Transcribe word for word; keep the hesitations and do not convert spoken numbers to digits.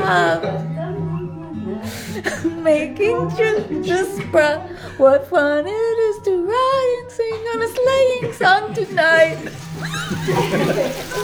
Making just spread. What fun it is to ride and sing on a sleighing song tonight.